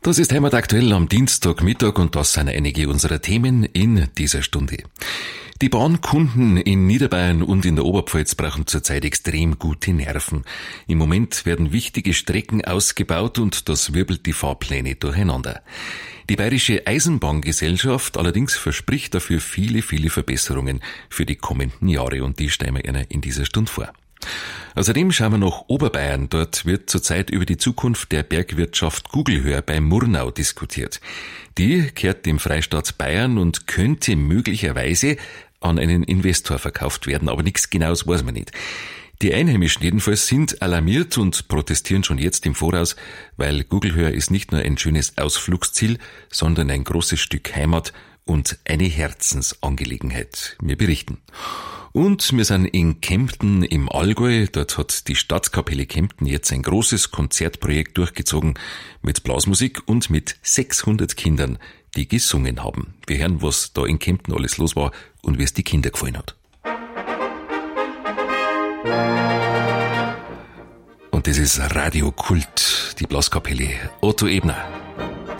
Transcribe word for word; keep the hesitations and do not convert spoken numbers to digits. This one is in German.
Das ist Heimat aktuell am Dienstagmittag und das sind einige unserer Themen in dieser Stunde. Die Bahnkunden in Niederbayern und in der Oberpfalz brauchen zurzeit extrem gute Nerven. Im Moment werden wichtige Strecken ausgebaut und das wirbelt die Fahrpläne durcheinander. Die Bayerische Eisenbahngesellschaft allerdings verspricht dafür viele, viele Verbesserungen für die kommenden Jahre und die stellen wir Ihnen in dieser Stunde vor. Außerdem schauen wir nach Oberbayern. Dort wird zurzeit über die Zukunft der Bergwirtschaft Gugelhöher bei Murnau diskutiert. Die kehrt dem Freistaat Bayern und könnte möglicherweise an einen Investor verkauft werden, aber nichts Genaues weiß man nicht. Die Einheimischen jedenfalls sind alarmiert und protestieren schon jetzt im Voraus, weil Gugelhöher ist nicht nur ein schönes Ausflugsziel, sondern ein großes Stück Heimat und eine Herzensangelegenheit. Wir berichten. Und wir sind in Kempten im Allgäu. Dort hat die Stadtkapelle Kempten jetzt ein großes Konzertprojekt durchgezogen mit Blasmusik und mit sechshundert Kindern, die gesungen haben. Wir hören, was da in Kempten alles los war und wie es die Kinder gefallen hat. Und das ist Radio Kult, die Blaskapelle Otto Ebner.